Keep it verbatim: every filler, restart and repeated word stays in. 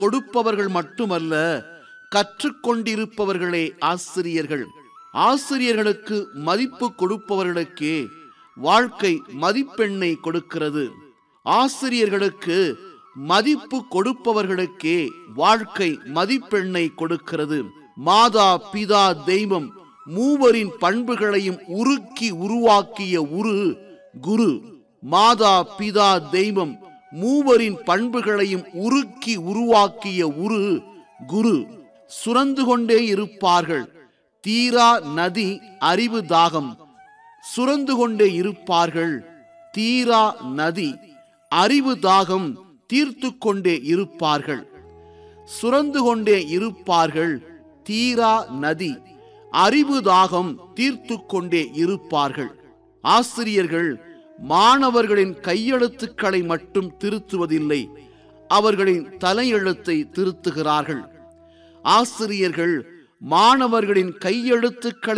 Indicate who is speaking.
Speaker 1: கொடுப்பவர்கள் மட்டுமல்ல, கற்றுக்கொண்டிருப்பவர்களே ஆசிரியர்கள். ஆசிரியர்களுக்கு மதிப்பு கொடுப்பவர்களுக்கே வாழ்க்கை மதிப்பெண்ணை கொடுக்கிறது. ஆசிரியர்களுக்கு மதிப்பு கொடுப்பவர்களுக்கே வாழ்க்கை மதிப்பெண்ணை கொடுக்கிறது. மாதா பிதா தெய்வம் மூவரின் பண்புகளையும் உருக்கி உருவாக்கிய உரு குரு. மாதா பிதா தெய்வம் மூவரின் பண்புகளையும் உருக்கி உருவாக்கிய உரு குரு. சுரந்து கொண்டே இருப்பார்கள் தீரா நதி அறிவு தாகம். சுரந்து கொண்டே இருப்பார்கள் தீரா நதி அறிவு தாகம் தீர்த்து கொண்டே இருப்பார்கள். சுரந்து கொண்டே இருப்பார்கள் தீரா நதி அறிவு தாகம் தீர்த்து கொண்டே இருப்பார்கள். ஆசிரியர்கள் மாணவர்களின் கையெழுத்துக்களை மட்டும் திருத்துவதில்லை, அவர்களின் தலையெழுத்தை திருத்துகிறார்கள். ஆசிரியர்கள் மாணவர்களின் கையெழுத்துக்களை